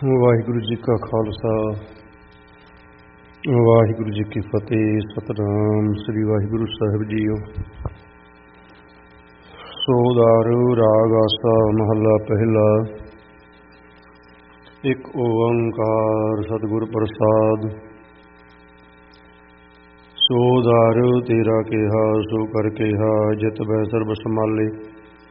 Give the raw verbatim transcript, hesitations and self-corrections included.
ਵਾਹਿਗੁਰੂ ਜੀ ਕਾ ਖਾਲਸਾ ਵਾਹਿਗੁਰੂ ਜੀ ਕੀ ਫਤਿਹ। ਸਤਿਨਾਮ ਸ੍ਰੀ ਵਾਹਿਗੁਰੂ ਸਾਹਿਬ ਜੀਓ। ਸੋਦਾਰੂ ਰਾਗ ਆਸਾ ਮਹੱਲਾ ਪਹਿਲਾ। ਇੱਕ ਓੰਕਾਰ ਸਤਿਗੁਰ ਪ੍ਰਸਾਦ। ਸੋ ਦਾਰੂ ਤੇਰਾ ਕਿਹਾ ਸੋ ਕਰ ਕਿਹਾ, ਜਿਤ ਬੈ ਸਰਬ ਸੰਭਾਲੇ।